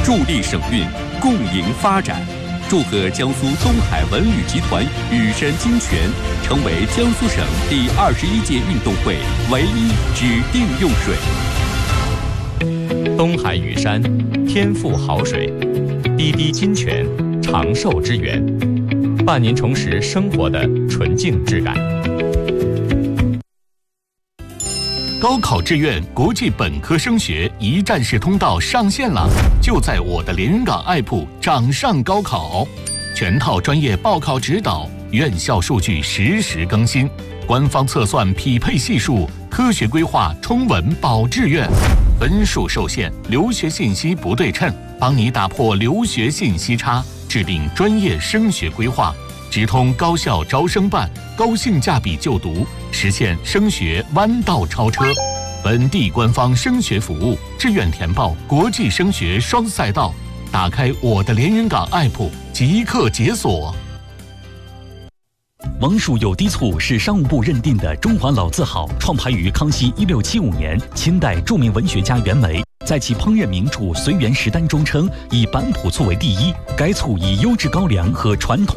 助力省运，共赢发展。祝贺江苏东海文旅集团雨山金泉成为江苏省第21届运动会唯一指定用水。 东海雨山，天赋好水，滴滴金泉，长寿之源，伴您重拾生活的纯净质感。 高考志愿国际本科升学一站式通道上线了，就在我的连云港 APP 掌上高考，全套专业报考指导，院校数据实时更新，官方测算匹配系数，科学规划冲稳保志愿，分数受限，留学信息不对称，帮你打破留学信息差，制定专业升学规划，直通高校招生办，高性价比就读，实现升学弯道超车。本地官方升学服务，志愿填报，国际升学双赛道。打开我的连云港 APP， 即刻解锁。 王蜀有机醋是商务部认定的中华老字号，创排于康熙1675年，清代著名文学家袁枚在其烹饪名著《随园食单》中称，以板朴醋为第一。该醋以优质高粱和传统